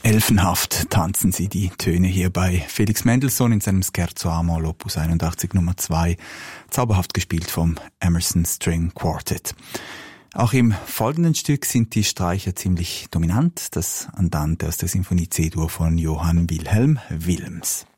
Elfenhaft tanzen sie die Töne hier bei Felix Mendelssohn in seinem Scherzo a-Moll Opus 81 Nummer 2, zauberhaft gespielt vom Emerson String Quartet. Auch im folgenden Stück sind die Streicher ziemlich dominant, das Andante aus der Sinfonie C-Dur von Johann Wilhelm Wilms.